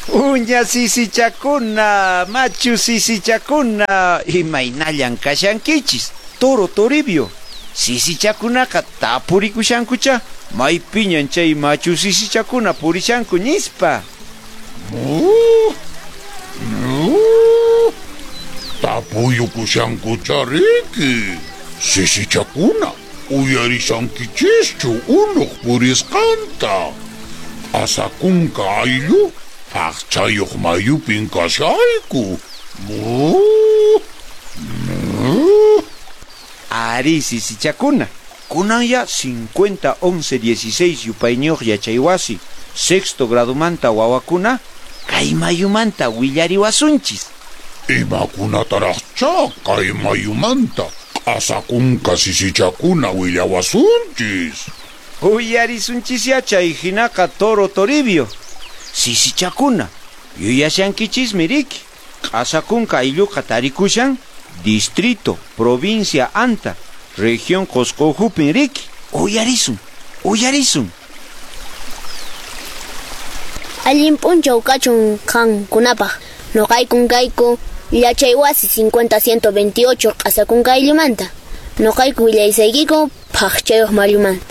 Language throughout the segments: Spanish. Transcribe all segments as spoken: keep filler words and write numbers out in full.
Uña sisichakuna, machu sisichakuna, imaynallan kashankichis, Toro Toribio. Sisichakunaka tapurikushankucha, maypiñan chay machu sisichakuna purishanku nispa. No, no, tapuyukushankucha riki, sisichakuna, uyarishankichischu uno purisqanta. Asakunka ayllu, aqchayuq mayupin kashayku. No, no. Ari sisichakuna, kunanya cincuenta once dieciséis yupayñoq yachaywasi, sexto grado manta wawakuna, kay mayumanta willariwasunchis. Imakunataraqcha kay mayumanta, asakunka sisichakuna willawasunchis. Uyarisunchis yachay hinaqa Toro Toribio. Sisichakuna, yuyashankichismi riki, q'asakunka aylluqa tarikushan, distrito, provincia anta, región Qosqojupin riki. Uyarisun, uyarisun. Allin p'unchaw kachun qankunapaq noqaykun kayku yachaywasi cincuenta ciento veintiocho q'asakunka ayllumanta, noqayku willaysaykiku phaqchayuq mayumanta.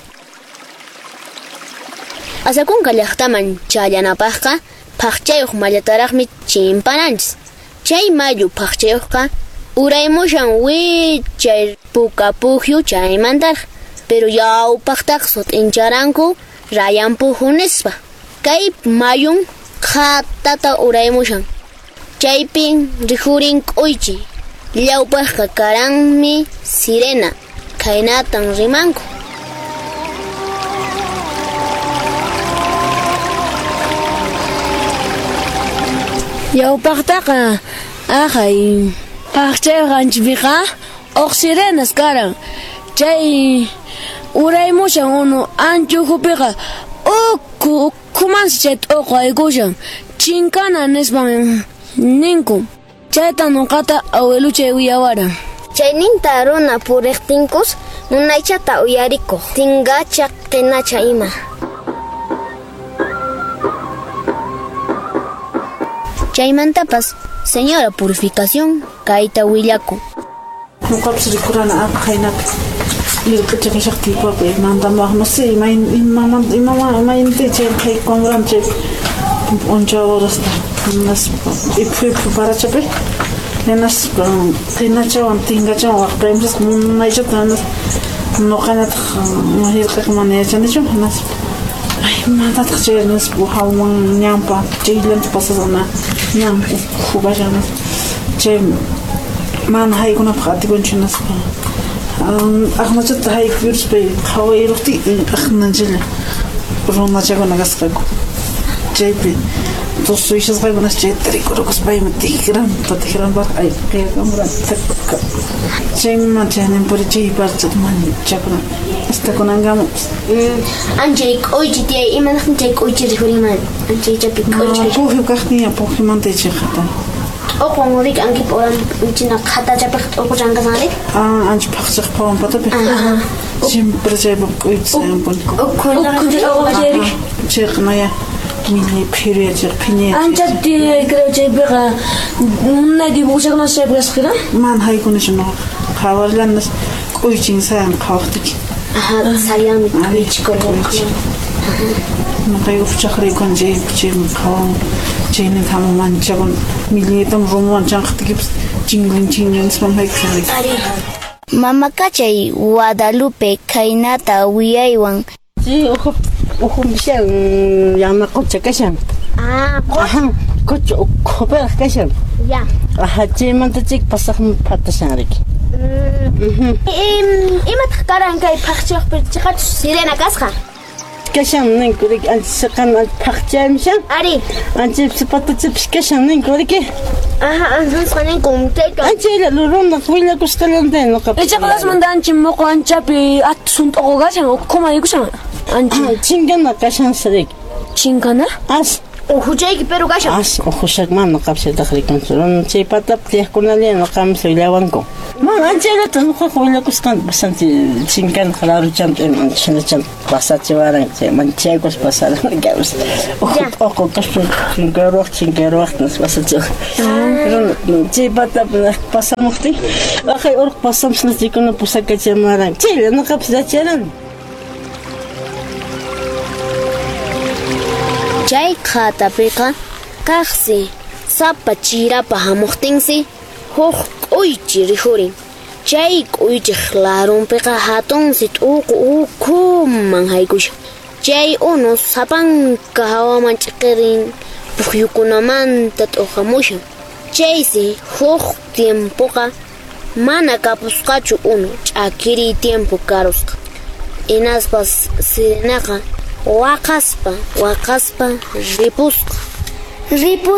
Asakunka llaqtaman chayanapaqqa phaqchayuq mallataraqmi chimpananchis. Chay mayu phaqchayuqqa uraymushan wichay puka puqyu chaymantaraq, pero yawpaqtaq sut'incharanku rayan puqu nispa. Kay mayun qhatata uraymushan. Chaypin rihurin k'uychi. Llawpaqqa karanmi sirena. Kaynatan rimanku. Llawpaqtaqa aqay phaqchayuqanchikpiqa uq sirenas karan. Chay uraymushan unu anchukupiqa ukku ukkumansi chay t'uqu aykushan chinkana nispan ninku. Chayta nuqata awiluchay willawaran. Chayninta runa puriqtinkus munaychata uyarikuq, tingacha qinacha ima. Chaymantapas señora purificación kayta willaku. Nuqapas rikurana apa qaynapi lirq'ichaq shaqtiypapi mantamaq no sé ima ima ima imayntay chay qaykunran chay oncha horasta nas iphipi parachapi nenas qinachawan tingachawan waqtaymusaq munaychata nas nuqanata mahirqaqa mana yachanichu nas ay mantataq chay nas hawan ñampa chaylanta pasasana ñampa hubashanas chay mana haykunapaq atikunchu naspa aqnachata haykuyurispa qhawayruqti aqnanchilla runachakuna kasqaku chaypi tusuyshasqaykunas chay tarikurukuspaymi tikranta tikranpaq ay qiyakamuran takka chayman chayninpuri chay parchata manchakuna hasta kunankamus Anchay k'uychi tiyay imanaqtin chay k'uychi rihurinman anchay chaypi k'uychi puqyu kaqtiña puqimanta ichaqata t'uqwan urik ankipa uran china qhatachapiq t'uqu chankasanrik ah ancha phaqchaq phawan patapi siempre chaypa k'uychisayanpuni Uqqullarik chayqnaya mini phiruya chayq phiñiya ancha tiyay creo chaypiqa munay dibujakunas chaypi kasqira man haykunishu no qhawarllanas k'uychin sayan qhawaqtiki aha sayami k'uychikurqan nuqay ufchaqraykuwan chay chayman qhawan chaynin hamu manchakun millitam rumuwan chanqtikipas chinglin chinglin nispan haykushanrik Mama kachay Guadalupe kaynata wiyaywan Sí, ojo, ojo, bishan, llama coche kashan. Ah, Ajá, coche, ojo, pero kashan. ya. Ajá, che, manta chik pasaj patashan riki. Em, imat karan kay phaqchaq pirchaqat sirena kasqa. Kashan nin kurik al sakan al phaqcham shan. Ari. Anchi patach kashan nin kurik. Aha, anjus qanin kumteka. Anchi la luruna kuila kustalanten no kap. Ichaqlas mandanchi moqo anchapi atsunt oqo kashan oquma yikushan. Anchi Chingana kashan sarik. chinkana? As. Uhuchayki pero kashan. As, ojo shakman no kapse dakhri konsulun che patap tiyah kunali no kam soylawanko. Mamá, anchera tan juega cuscan bastante chincan claro cham cham cham pasachevaran che manchegos pasaran gabs. Ojo ojo caspo chinkaro chinkaro nos pasacho. Pero che pata pasamos ti. Ajay or pasamos nos dikono pusaka chamaran. Che no kapsacheran. Chay khatapiqa kaqsi sapa chirapa hamuqtinsi huk q'uychi rihurin. Chay q'uychi qlarunpiqa hatunsi t'uqu ukhuman haykusha. Chay unos sapanka hawaman ch'iqirin pukyukunamanta t'uqamushan. Chaysi huk tiempoqa mana kapusqachu unu ch'akiri tiempo karusqa. Hinaspas sirenaqa waqaspa waqaspa ripusqa. Ripu